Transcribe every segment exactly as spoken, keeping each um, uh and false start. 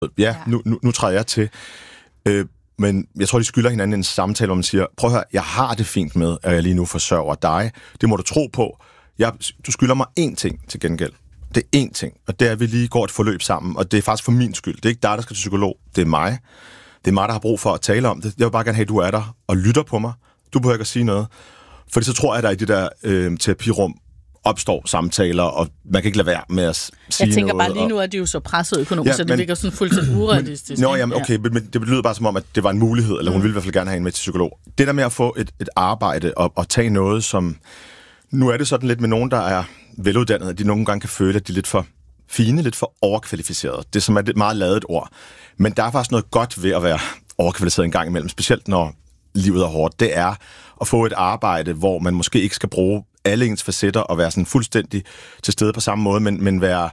Ja, nu, nu, nu træder jeg til. Øh, men jeg tror, de skylder hinanden en samtale, hvor man siger, prøv at høre, jeg har det fint med, at jeg lige nu forsørger dig. Det må du tro på. Jeg, du skylder mig én ting til gengæld. Det er én ting, og det er, at vi lige går et forløb sammen, og det er faktisk for min skyld. Det er ikke dig, der skal til psykolog. Det er mig. Det er mig, der har brug for at tale om det. Jeg vil bare gerne have, at du er der og lytter på mig. Du behøver ikke at sige noget. Fordi så tror jeg, at der i det der øh, terapirum opstår samtaler, og man kan ikke lade være med at sige noget. Jeg tænker noget, bare, lige nu er de jo så presset økonomisk, ja, så det men, virker sådan fuldstændig urealistisk. Nå, jamen, okay, men det lyder bare som om, at det var en mulighed, eller hun mm. ville i hvert fald gerne have en med til psykolog. Det der med at få et, et arbejde og, og tage noget, som... Nu er det sådan lidt med nogen, der er veluddannede, at de nogle gange kan føle, at de er lidt for fine, lidt for overkvalificerede. Det som er et meget ladet ord. Men der er faktisk noget godt ved at være overkvalificeret en gang imellem, specielt når livet er hårdt. Det er at få et arbejde, hvor man måske ikke skal bruge alle ens facetter og være sådan fuldstændig til stede på samme måde, men, men være,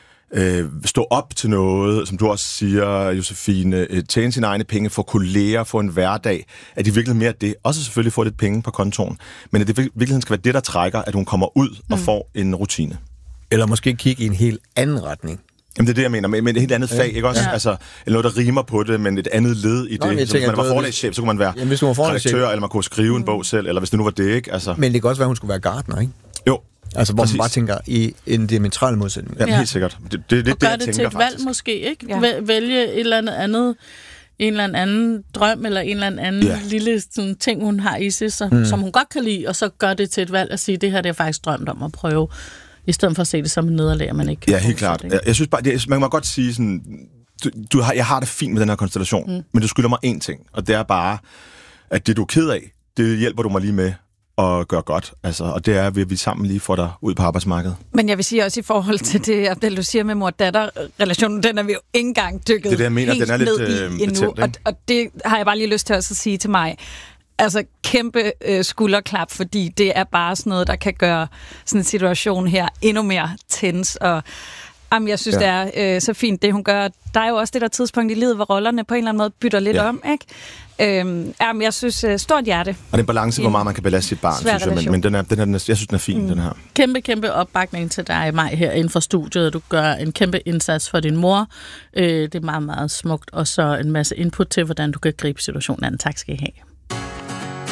øh, stå op til noget, som du også siger, Josefine, øh, tjene sine egne penge, få kolleger, få en hverdag, at de virkelig mere det. Også selvfølgelig få lidt penge på kontoen, men at det virkelig skal være det, der trækker, at hun kommer ud og mm. får en rutine. Eller måske kigge i en helt anden retning. Jamen det er det, jeg mener, med, med et helt andet fag, ja. Ikke også? Ja. Altså, eller noget, der rimer på det, men et andet led i Nå, det. Så hvis man var forlagschef, så kunne man være jamen, redaktør, eller man kunne skrive en bog selv, eller hvis det nu var det, ikke? Altså. Men det kan også være, at hun skulle være gartner, ikke? Jo. Altså, hvor præcis. man bare tænker i en diametral modsætning. Jamen, ja. Helt sikkert. Det, det, det, det, og gør det, det jeg til tænker, et valg faktisk. måske, ikke? Ja. Vælge et eller andet andet, en eller anden drøm, eller en eller anden ja. lille sådan, ting, hun har i sig, så, mm. som hun godt kan lide, og så gør det til et valg at sige, det her det er faktisk drømt om at prøve. I stedet for at se det som en nederlag, man ikke kan. Ja, helt klart. Jeg, jeg synes bare, det, man må godt sige sådan, du, du har, jeg har det fint med den her konstellation, mm. men du skylder mig én ting, og det er bare, at det du er ked af, det hjælper du mig lige med at gøre godt. Altså, og det er, at vi sammen lige får dig ud på arbejdsmarkedet. Men jeg vil sige også i forhold til det, Abdel, du siger med mor-datter-relationen, den er vi jo ikke engang dykket det er det, jeg mener, helt den er lidt, ned i øh, endnu. betændt, og, og det har jeg bare lige lyst til også at sige til mig. Altså kæmpe øh, skulderklap, fordi det er bare sådan noget, der kan gøre sådan en situation her endnu mere tens. Og jamen, jeg synes, ja. det er øh, så fint, det hun gør. Der er jo også det der tidspunkt i livet, hvor rollerne på en eller anden måde bytter lidt ja. om, ikke? Øhm, jamen, jeg synes, øh, stort hjerte. Og det er en balance, hvor meget man kan belaste sit barn, synes jeg. Men, men den er, den er, jeg synes, den er fin, mm. den her. Kæmpe, kæmpe opbakning til dig, Maj, her inden for studiet. Du gør en kæmpe indsats for din mor. Øh, det er meget, meget smukt. Og så en masse input til, hvordan du kan gribe situationen an. Tak skal I have.